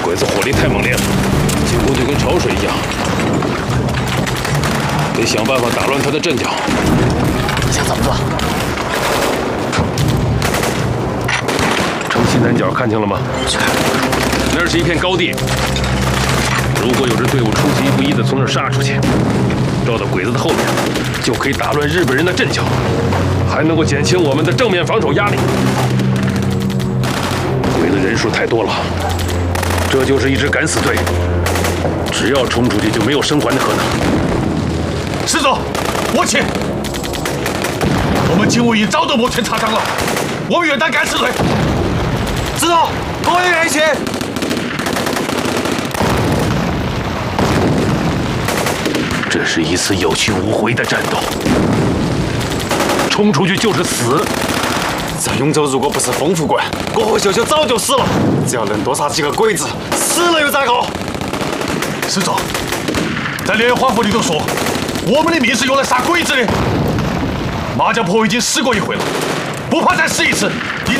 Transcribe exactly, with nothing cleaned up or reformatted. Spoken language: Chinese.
鬼子火力太猛烈了，进攻就跟潮水一样，得想办法打乱他的阵脚。 想怎么做？ 城西南角看见了吗？ 去看。 那是一片高地，如果有支队伍出其不意地从那儿杀出去，绕到鬼子的后面，就可以打乱日本人的阵脚，还能够减轻我们的正面防守压力。鬼子人数太多了，这就是一支敢死队，只要冲出去就没有生还的可能。 师长，我请。我们警务营早都摩拳擦掌了，我们愿当敢死队。师长，我也愿意去。 这是一次有去无回的战斗，冲出去就是死。 在永州，如果不是丰富馆，我和秀秀早就死了。只要能多杀几个鬼子，死了又咋个？ 师长，在连环府里都说，我们的命是用来杀鬼子的。麻将婆已经死过一回了，不怕再死一次，一定